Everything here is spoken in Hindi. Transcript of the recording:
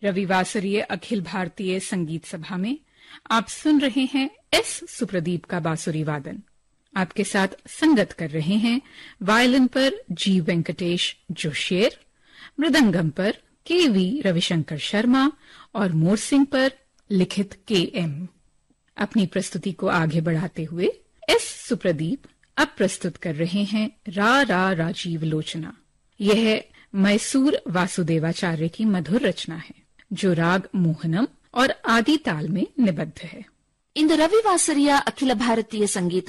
रविवासरीय अखिल भारतीय संगीत सभा में आप सुन रहे हैं एस सुप्रदीप का बांसुरी वादन। आपके साथ संगत कर रहे हैं वायलिन पर जी वेंकटेश जोशियर, मृदंगम पर केवी रविशंकर शर्मा और मोरसिंह पर लिखित KM। अपनी प्रस्तुति को आगे बढ़ाते हुए एस सुप्रदीप अब प्रस्तुत कर रहे हैं रा राजीव लोचना। यह मैसूर वासुदेवाचार्य की मधुर रचना है जो राग मोहनम और आदि ताल में निबद्ध है। இந்த ரவிவாசரியா அகில பாரதிய சங்கீத